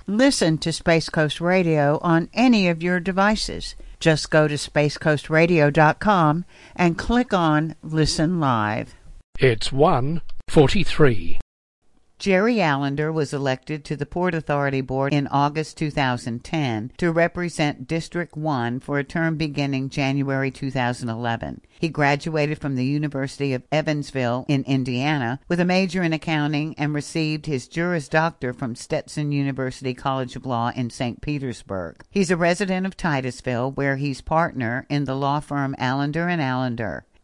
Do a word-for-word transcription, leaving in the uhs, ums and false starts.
Listen to Space Coast Radio on any of your devices. Just go to space coast radio dot com and click on Listen Live. It's one forty-three. Jerry Allender was elected to the Port Authority Board in August two thousand ten to represent District one for a term beginning January two thousand eleven. He graduated from the University of Evansville in Indiana with a major in accounting and received his Juris Doctor from Stetson University College of Law in Saint Petersburg. He's a resident of Titusville, where he's partner in the law firm Allender and Allender.